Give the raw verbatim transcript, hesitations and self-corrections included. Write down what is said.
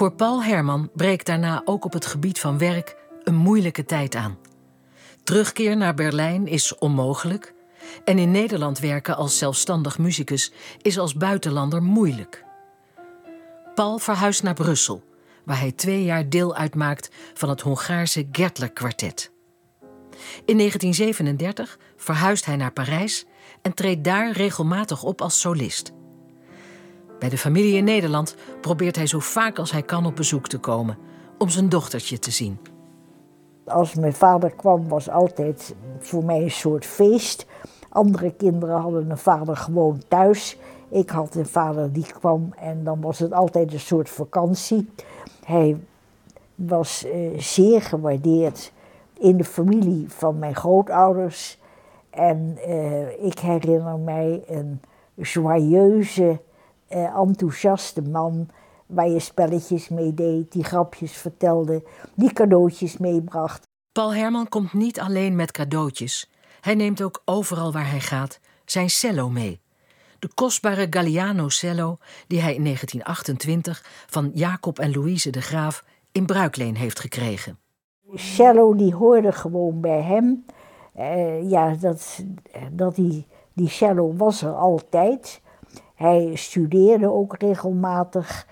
Voor Paul Herman breekt daarna ook op het gebied van werk een moeilijke tijd aan. Terugkeer naar Berlijn is onmogelijk en in Nederland werken als zelfstandig muzikus is als buitenlander moeilijk. Paul verhuist naar Brussel, waar hij twee jaar deel uitmaakt van het Hongaarse Gertler Kwartet. In negentien zevenendertig verhuist hij naar Parijs en treedt daar regelmatig op als solist. Bij de familie in Nederland probeert hij zo vaak als hij kan op bezoek te komen om zijn dochtertje te zien. Als mijn vader kwam was altijd voor mij een soort feest. Andere kinderen hadden een vader gewoon thuis. Ik had een vader die kwam en dan was het altijd een soort vakantie. Hij was uh, zeer gewaardeerd in de familie van mijn grootouders. En uh, ik herinner mij een joyeuze, uh, enthousiaste man waar je spelletjes mee deed, die grapjes vertelde, die cadeautjes meebracht. Paul Herman komt niet alleen met cadeautjes. Hij neemt ook overal waar hij gaat zijn cello mee. De kostbare Galliano cello die hij in negentien achtentwintig van Jacob en Louise de Graaf in bruikleen heeft gekregen. Cello die hoorde gewoon bij hem. Uh, ja, dat, dat die, die cello was er altijd. Hij studeerde ook regelmatig.